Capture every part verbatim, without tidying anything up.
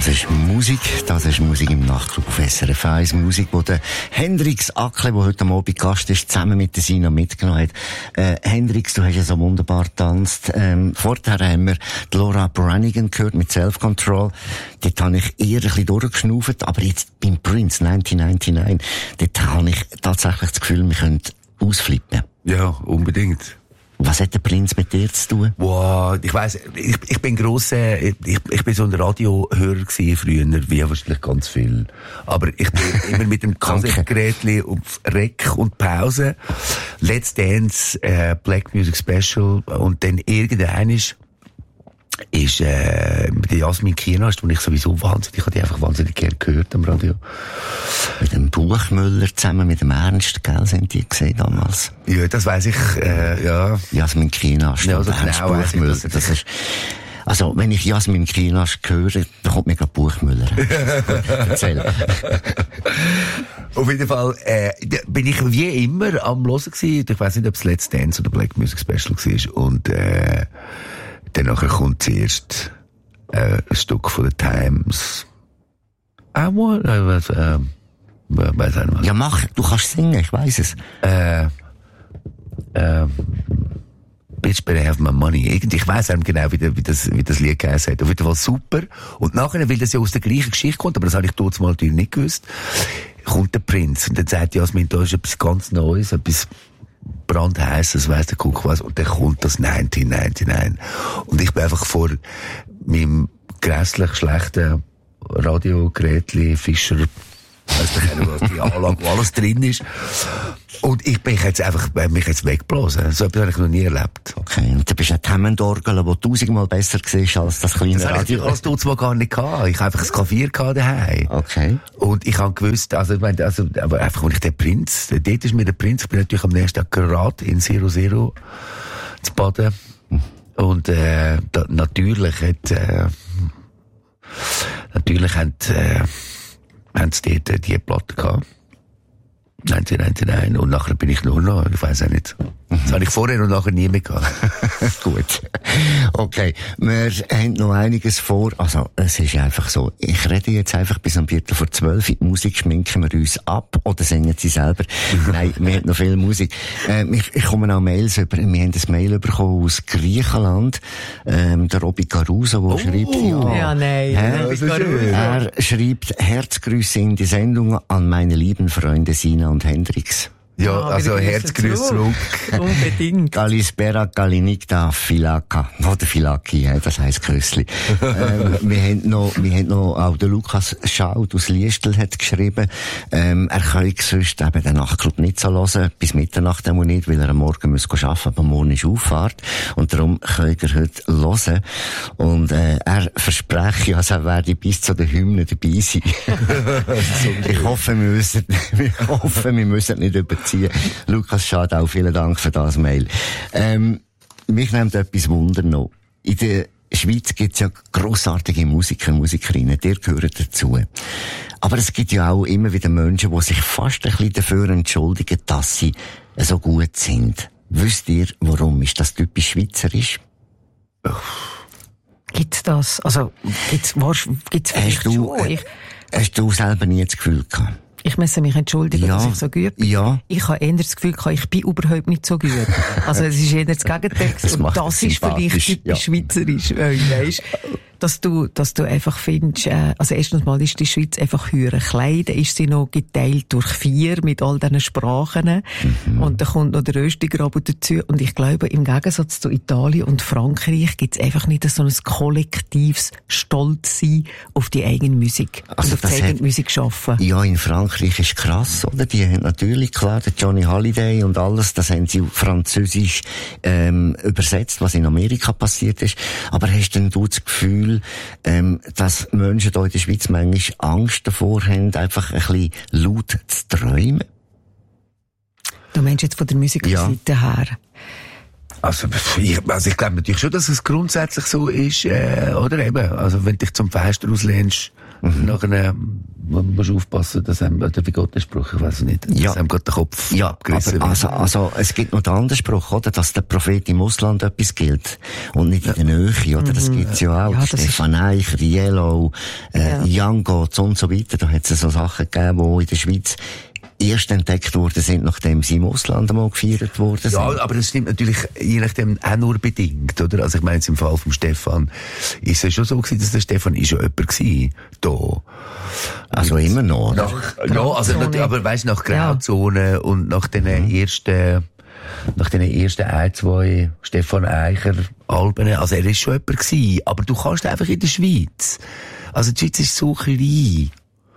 ist Musik, das ist Musik im Nachtclub auf S R F eins. Musik, die der Hendrix Ackle, der heute Abend Gast ist, zusammen mit der Sina mitgenommen hat. Äh, Hendrix, du hast ja so wunderbar getanzt. Ähm, vorher haben wir die Laura Branigan gehört mit Self-Control. Dort habe ich eher ein bisschen durchgeschnauft, aber jetzt beim Prince neunzehnhundertneunundneunzig, dort habe ich tatsächlich das Gefühl, wir können ausflippen. Ja, unbedingt. Was hat der Prinz mit dir zu tun? Wow, ich weiss, ich, ich bin grosser, ich, ich bin so ein Radiohörer gewesen früher, wie wahrscheinlich ganz viel. Aber ich bin immer mit dem Kassettengerätli auf Rec und Pause, Let's Dance, äh, Black Music Special, und dann irgendein ist, ist, äh, die Jasmin Kienast, die ich sowieso wahnsinnig, ich habe die einfach wahnsinnig gerne gehört am Radio. Mit dem Buchmüller zusammen mit dem Ernst, gell, sind die gesehen damals? Ja, das weiss ich, äh, ja. Jasmin Kienast, ja, also Ernst genau, Buchmüller, das, das ist, also, wenn ich Jasmin Kienast höre, dann kommt mir gerade Buchmüller. Erzähl. Auf jeden Fall, äh, bin ich wie immer am Hören gewesen. Ich weiss nicht, ob es Let's Dance oder Black Music Special war. Und, äh, dann nachher kommt zuerst äh, ein Stück von den Times. I want, äh, was, äh, weiss nicht was. Ja, mach, du kannst singen, ich weiss es. Äh, äh, Bitch better have my money. Irgendwie, ich weiss nicht genau, wie, wie, das, wie das Lied geheißen hat. Auf jeden Fall super. Und nachher, weil das ja aus der gleichen Geschichte kommt, aber das habe ich dort mal natürlich nicht gewusst, kommt der Prinz. Und dann sagt Jasmin, da ist etwas ganz Neues, etwas brandheißes, weiss der Kuck was, und dann kommt das neunzehnhundertneunundneunzig. Und ich bin einfach vor meinem grässlich schlechten Radiogerätli, Fischer, weiss nicht, was die Anlage, wo alles drin ist. Und ich bin jetzt einfach, mich jetzt weggeblasen. So etwas habe ich noch nie erlebt. Okay. Und du bist ein Hammond-Orgel, die tausendmal besser war als das kleine das Radio. Das habe ich mal gar nicht gehabt. Ich habe einfach ein Klavier gehabt daheim. Okay. Und ich habe gewusst, also, ich meine, also, aber einfach, als ich den Prinz, dort ist mir der Prinz, ich bin natürlich am nächsten Tag gerade in Zero Zero zu baden. Und, äh, da, natürlich hat, äh, natürlich hat, äh, haben sie dort die Platte gehabt. neunzehnhundertneunundneunzig. Und nachher bin ich nur noch, ich weiss auch nicht. Das habe ich vorher und nachher nie mehr gehabt. Gut. Okay. Wir haben noch einiges vor. Also, es ist einfach so. Ich rede jetzt einfach bis am Viertel vor zwölf. Die Musik schminken wir uns ab. Oder singen sie selber. Nein, wir haben noch viel Musik. Äh, ich, ich komme auch Mails über. Wir haben ein Mail bekommen aus Griechenland. Ähm, der Robby Caruso, der oh, schreibt, ja. Ja, nein. Äh, er schreibt Herzgrüße in die Sendung an meine lieben Freunde Sina und Hendrix. Ja, ah, also Herzgrüße zurück. Unbedingt. Kalispera, Kalinikta, Filaka. Oder Filaki, ja, das heisst Küssli. ähm, wir haben noch, wir haben noch, auch der Lukas Schaut aus Liestel hat geschrieben, ähm, er kann sonst eben den Nachtclub nicht so hören, bis Mitternacht auch nicht, weil er am Morgen muss arbeiten, aber morgen ist Auffahrt. Und darum könnt ihr heute hören. Und, äh, er verspreche, also er werde bis zu den Hymnen dabei sein. ich hoffe, wir müssen, ich hoffe, wir müssen nicht überziehen. Lukas Schadau, vielen Dank für das Mail. Ähm, mich nimmt etwas Wunder noch. In der Schweiz gibt es ja grossartige Musiker, Musikerinnen, die gehören dazu. Aber es gibt ja auch immer wieder Menschen, die sich fast ein bisschen dafür entschuldigen, dass sie so gut sind. Wisst ihr, warum? Ist das typisch schweizerisch? Gibt's das? Also, gibt's, was, gibt's vielleicht hast du, schon? Ich, hast du selber nie das Gefühl gehabt? Ich muss mich entschuldigen, ja, dass ich so gut bin. Ja. Ich habe eher das Gefühl gehabt, ich bin überhaupt nicht so gut. Also es ist eher das Gegenteil. Das und das ist vielleicht typisch ja. schweizerisch, weißt, dass du, dass du einfach findest, äh, also erstens mal ist die Schweiz einfach höher klein, dann ist sie noch geteilt durch vier mit all diesen Sprachen. Mhm. Und dann kommt noch der Röstigraben dazu. Und ich glaube, im Gegensatz zu Italien und Frankreich gibt es einfach nicht so ein kollektives Stolzsein auf die eigene Musik. Also und auf die eigene Musik schaffen. Ja, in Frankreich ist krass, oder? Die haben natürlich, klar, der Johnny Holiday und alles, das haben sie auf Französisch ähm, übersetzt, was in Amerika passiert ist. Aber hast denn du das Gefühl, ähm, dass Menschen hier in der Schweiz manchmal Angst davor haben, einfach ein bisschen laut zu träumen? Du meinst jetzt von der Musikerseite ja. her? Also ich, also ich glaube natürlich schon, dass es grundsätzlich so ist, äh, oder eben, also wenn du dich zum Fenster auslehnst, mhm. nachher man muss aufpassen, dass einem, oder wie geht der Spruch, ich weiss nicht, dass ja. einem gerade der Kopf ja, abgerissen aber also, also, es gibt noch den anderen Spruch, oder, dass der Prophet im Ausland etwas gilt und nicht ja. in der Nähe, oder, das gibt's ja auch, ja, Stefan Eicher, Yellow, äh, ja. Young Gods und so weiter, da hat es so Sachen gegeben, die in der Schweiz erst entdeckt worden sind, nachdem sie im Ausland einmal gefeiert worden sind. Ja, aber das stimmt natürlich je nachdem auch nur bedingt, oder? Also ich meine, jetzt im Fall vom Stefan ist es schon so gewesen, dass der Stefan ist ja jemand gewesen, da. Also und immer noch, oder? Nach, ja, also, nicht, aber weißt du, nach Grauzone ja. und nach den mhm. ersten, nach den ersten ein, zwei Stefan Eicher Alben, also er ist schon jemand gewesen, aber du kannst einfach in der Schweiz. Also die Schweiz ist so klein.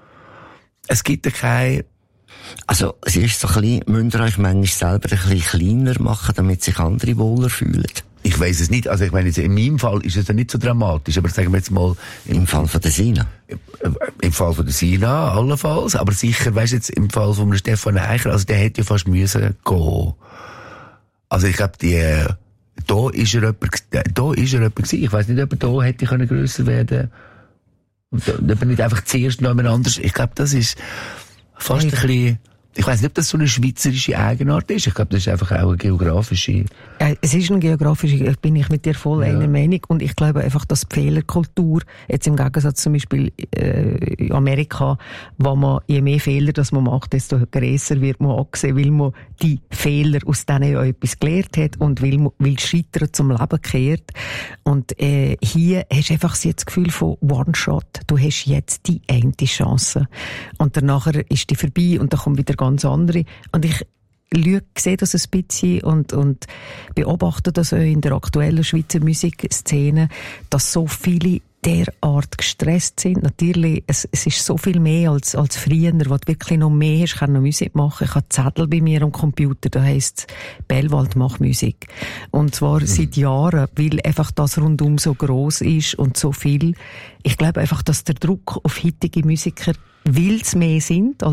Es gibt ja keine. Also, es ist so ein bisschen, müsst ihr euch manchmal selber ein bisschen kleiner machen, damit sich andere wohler fühlen? Ich weiss es nicht. Also, ich meine, in meinem Fall ist es ja nicht so dramatisch, aber sagen wir jetzt mal... Im, Im Fall von der Sina? Im, im Fall von der Sina, allenfalls. Aber sicher, weisst du jetzt, im Fall von Stefan Eicher, also der hätte ja fast müssen gehen. Also, ich glaube, die, da ist er jemand, da ist er jemand gewesen. Ich weiss nicht, ob er da hätte können grösser werden. Da, da bin ich einfach zuerst noch jemand anders. Ich glaube, das ist fast ein bisschen, ich weiss nicht, ob das so eine schweizerische Eigenart ist. Ich glaube, das ist einfach auch eine geografische. Ja, es ist eine geografische, bin ich mit dir voll ja. einer Meinung. Und ich glaube einfach, dass die Fehlerkultur, jetzt im Gegensatz zum Beispiel äh, in Amerika, wo man, je mehr Fehler das man macht, desto grösser wird man angesehen, weil man die Fehler, aus denen ja etwas gelernt hat und weil, man, weil Scheitern zum Leben kehrt. Und äh, hier hast du einfach das Gefühl von One-Shot. Du hast jetzt die eine Chance. Und danach ist die vorbei und dann kommt wieder ganz andere. Und ich Ich sehe das ein bisschen und, und beobachte das auch in der aktuellen Schweizer Musikszene, dass so viele derart gestresst sind. Natürlich, es, es ist so viel mehr als, als früher, wo du wirklich noch mehr hast, kann noch Musik machen. Ich habe Zettel bei mir am Computer, da heisst Bellwald macht Musik. Und zwar mhm. seit Jahren, weil einfach das rundum so gross ist und so viel. Ich glaube einfach, dass der Druck auf heutige Musiker, weil es mehr sind,